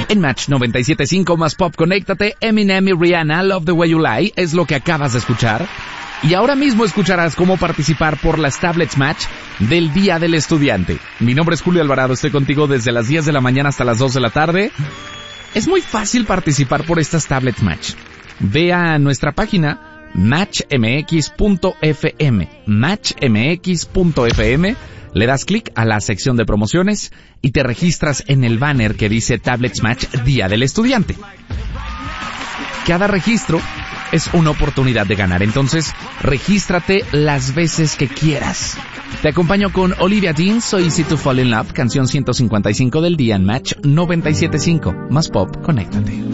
En Match 97.5 más Pop, conéctate. Eminem y Rihanna, Love the Way You Lie, es lo que acabas de escuchar. Y ahora mismo escucharás cómo participar por las Tablets Match del Día del Estudiante. Mi nombre es Julio Alvarado, estoy contigo desde las 10 de la mañana hasta las 2 de la tarde. Es muy fácil participar por estas Tablets Match. Ve a nuestra página matchmx.fm, matchmx.fm, le das clic a la sección de promociones y te registras en el banner que dice Tablets Match Día del Estudiante. Cada registro es una oportunidad de ganar, entonces regístrate las veces que quieras. Te acompaño con Olivia Dean, So Easy to Fall in Love, canción 155 del día en Match 97.5. Más Pop, conéctate.